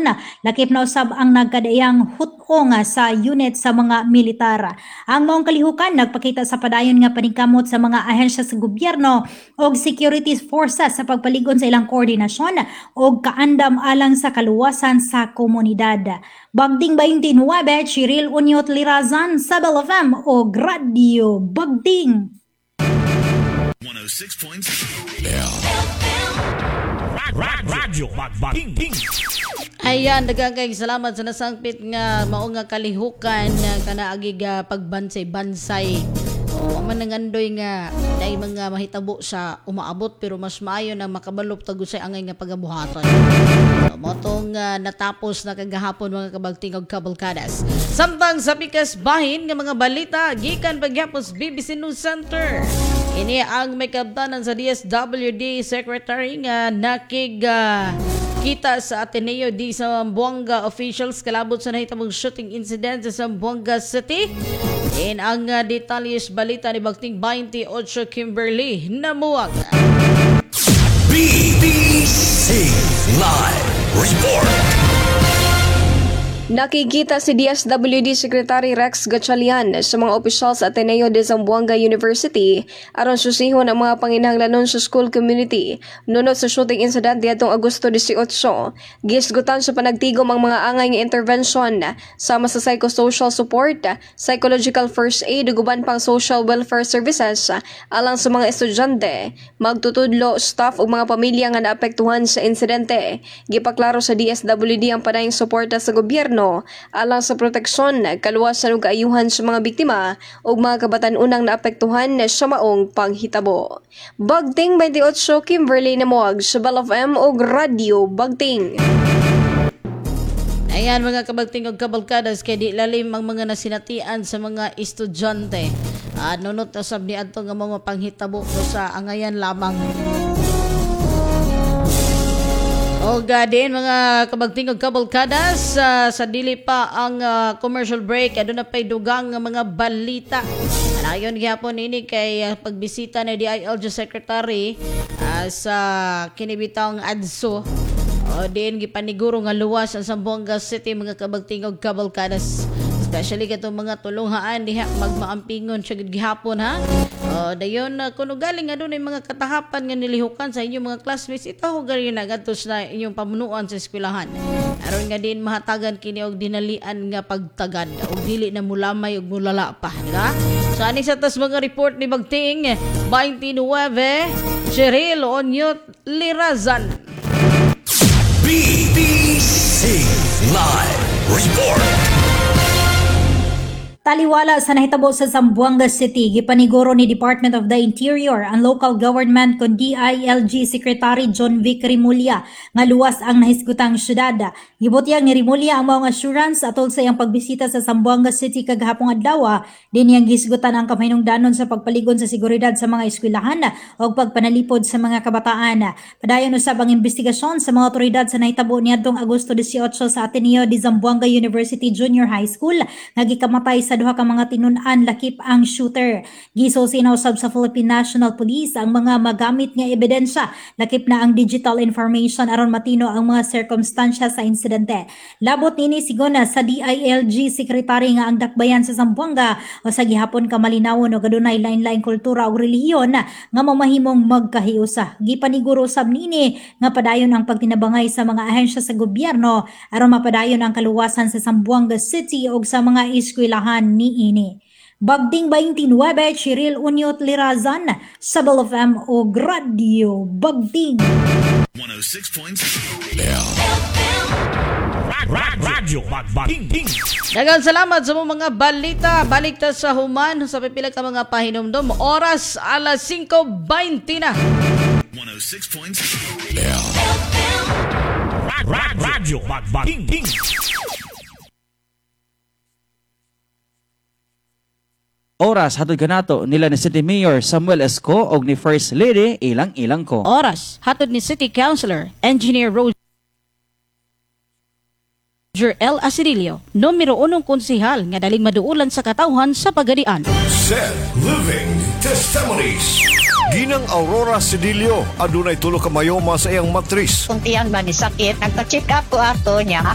lakip na usab ang nagkadayang hutong sa unit sa mga militar. Ang maong kalihukan nagpakita sa padayon nga paningkamot sa mga ahensya sa gobyerno o security forces sa pagpaligon sa ilang koordinasyon o kaandam alang sa kaluwasan sa komunidad. Bagding 29, Chiril Unyot Lirazan sa Bell FM o Radio Bagding. 106.7 Radyo Bagding. Ayan, daghang salamat sa nasangpit nga mao nga kalihukan kanaagig pagbansay-bansay. O man nangandoy nga nay mga mahitabo sa umaabot pero mas maayo na makabalop tagusay angay nga pagabuhaton. So motong natapos na kagahapon mga kabagting og kabalkadas. Samtang sa pikas bahin nga mga balita gikan pagyapos BBC News Center. Ini ang may kabtanan sa DSWD Secretary nga kita sa Ateneo di Zamboanga officials kalabot sa nahitabong shooting incident sa Zamboanga City. In ang detalyes balita ni Bagting 28 Kimberly Namuag. BBC Live Report. Nakikita si DSWD Secretary Rex Gatchalian sa mga opisyal sa Ateneo de Zamboanga University aron susihon ang mga panginahanglanon sa school community nunod sa shooting incident diadtong Agosto 18. Gisgutan sa panagtigom ang mga angay nga intervention sama sa psychosocial support, psychological first aid ug uban pang social welfare services alang sa mga estudyante, magtutudlo, staff ug mga pamilya nga naapektuhan sa insidente. Gipaklaro sa DSWD ang panayong suporta sa gobyerno alang sa proteksyon, kaluwasan ug kaayuhan sa mga biktima ug mga kabatan-unang naapektuhan sa maong panghitabo. Bagting 28 Kimberly Namuag sa Bell FM ug Radio Bagting. Ayan mga kabagting og kabalkadas kay di lalim ang mga nasinatian sa mga estudyante. Nunot na sab ni adto nga mga panghitabo sa angayan lamang. O din mga kabagting og kabalkadas sa dili pa ang commercial break aduna pay dugang nga mga balita. Ayon gihapon ini kay pagbisita ni DILG Secretary sa kinibitawng ADSO. O din gipaniguro nga luwas ang Zamboanga City mga kabagting og kabalkadas. Especially katong mga tulunghaan diha magmaampingon siya gihapon ha. Dayon kuno galing nga dunay mga katahapan nga nilihukan sa inyong mga classmates ito gari na gadtos na inyong pamunuan sa eskwelahan. Aron nga din mahatagan kini og dinalian nga pagtagad og dili na mulamay og mulala pa, di ba? So ani sa tas mga report ni Bagting 29 Cheryl Onyot Lirazan. BBC Live Report. Taliwala sa nahitabo sa Zamboanga City, gipaniguro ni Department of the Interior ang local government kon DILG Secretary John Vic Rimulya nga luwas ang nahisgutang syudad. Gibutyag ni Rimulya ang maong assurance atol sa iyang pagbisita sa Zamboanga City kagahapong adlaw, din yang gisgutan ang kamahinungdanon sa pagpaligon sa seguridad sa mga eskwelahan o pagpanalipod sa mga kabataan. Padayon usab ang investigasyon sa mga otoridad sa nahitabo niadtong Agosto 18 sa Ateneo de Zamboanga University Junior High School nga gikamatay sa duha ka mga tinun-an lakip ang shooter. Gisosinaw usab sa Philippine National Police ang mga magamit nga ebidensya lakip na ang digital information aron matino ang mga sirkumstansya sa insidente. Labot nini siguna sa DILG Secretary nga ang dakbayan sa Zamboanga o sa gihapon ka malinawon o gadunay lain-laing kultura o relihiyon nga mamahimong magkahiusa. Gipaniguro sab nini nga padayon ang pagtinabangay sa mga ahensya sa gobyerno aron mapadayon ang kaluwasan sa Zamboanga City o sa mga eskwelahan ni ini. Bagding 29 Chiril Unyot Lirazan sa Bell FM o Radio Bagding. 106.7 Radyo Bagding. Daghang salamat sa mga balita. Balik ta sa human sa pipila ka mga pahinumdom. Oras alas 5:20 na. 106.7 Radyo Bagding. Oras hatod kanato nila ni City Mayor Samuel Esco og ni First Lady ilang ko. Oras hatod ni City Councilor Engineer Roger L. Asirilio, numero 1 konsehal nga daling maduulan sa katawhan sa pagadian. Said Living Testimonies. Ginang Aurora Sedilio, adunay tulo ka mayoma sa iyang matris. Kung tiyang ba ni sakit, nagpa-check up ko ato niya.